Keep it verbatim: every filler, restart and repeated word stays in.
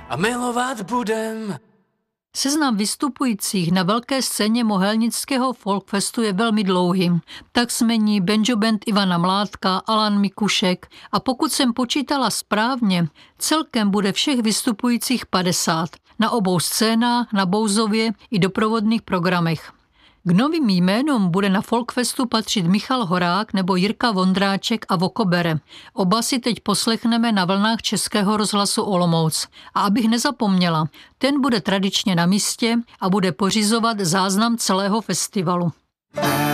a milovat budem. Seznam vystupujících na velké scéně Mohelnického folkfestu je velmi dlouhý. Tak smení banjo band Ivana Mládka, Alan Mikušek a pokud jsem počítala správně, celkem bude všech vystupujících padesát. Na obou scénách, na Bouzově i doprovodných programech. K novým jménům bude na folkfestu patřit Michal Horák nebo Jirka Vondráček a Vokobere. Oba si teď poslechneme na vlnách Českého rozhlasu Olomouc. A abych nezapomněla, ten bude tradičně na místě a bude pořizovat záznam celého festivalu.